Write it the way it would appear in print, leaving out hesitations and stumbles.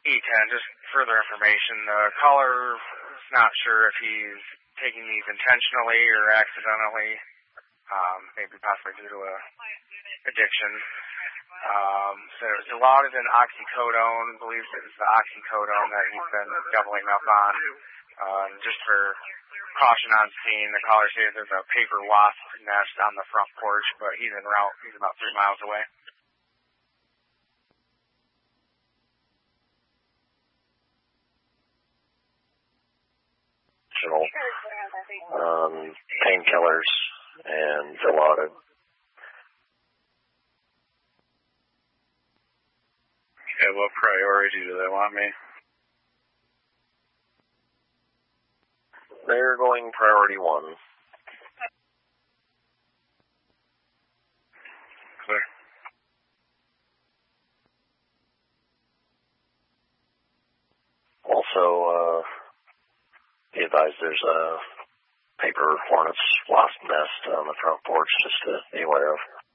E10, just further information. The caller is not sure if he's taking these intentionally or accidentally, maybe possibly due to a addiction. So it's allotted in oxycodone, believes it was the oxycodone that he's been doubling up on. Just for caution on scene, the caller says there's a paper wasp nest on the front porch, but he's en route. He's about 3 miles away. Painkillers and Dilaudid. Okay, what priority do they want me? They're going priority 1. Clear. Also, be advised there's a paper hornet's wasp nest on the front porch just to be aware of.